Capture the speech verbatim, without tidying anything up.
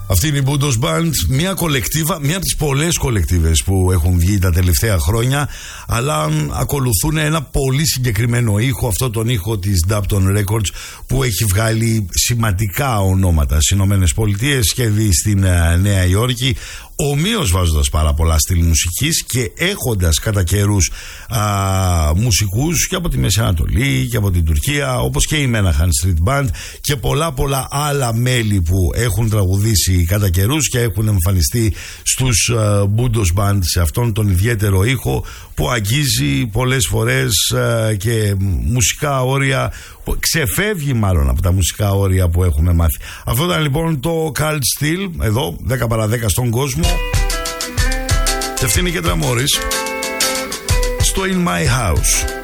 Αυτή είναι η Bundos Band, μια κολεκτίβα, μια από τις πολλές κολεκτίβες που έχουν βγει τα τελευταία χρόνια, αλλά ακολουθούν ένα πολύ συγκεκριμένο ήχο, αυτό τον ήχο της Dapton Records, που έχει βγάλει σημαντικά ονόματα στις Ηνωμένες Πολιτείες και δει στην Νέα Υόρκη, ομοίως βάζοντας πάρα πολλά στυλ μουσικής και έχοντας κατά καιρούς α, μουσικούς και από τη Μέση Ανατολή και από την Τουρκία, όπως και η Menahan Street Band και πολλά πολλά άλλα μέλη που έχουν τραγουδήσει κατά καιρούς και έχουν εμφανιστεί στους α, Bundos Band, σε αυτόν τον ιδιαίτερο ήχο που αγγίζει πολλές φορές α, και μουσικά όρια, ξεφεύγει μάλλον από τα μουσικά όρια που έχουμε μάθει. Αυτό ήταν λοιπόν το Cult Steel, εδώ δέκα παρά δέκα στον κόσμο, και αυτή είναι η Κέντρα Μόρις στο In My House.